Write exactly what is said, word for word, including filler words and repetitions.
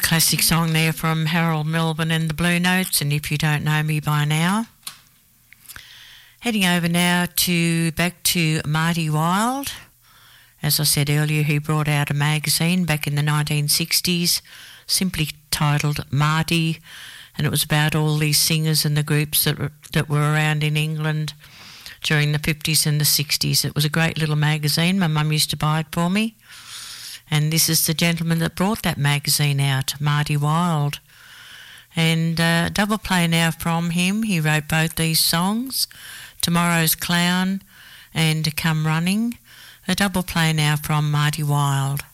classic song there from Harold Melbourne and the Blue Notes, and If You Don't Know Me By Now. Heading over now to back to Marty Wilde. As I said earlier, he brought out a magazine back in the nineteen sixties, simply titled Marty, and it was about all these singers and the groups that were, that were around in England during the fifties and the sixties. It was a great little magazine. My mum used to buy it for me. And this is the gentleman that brought that magazine out, Marty Wilde. And uh, double play now from him. He wrote both these songs, Tomorrow's Clown and Come Running. A double play now from Marty Wilde.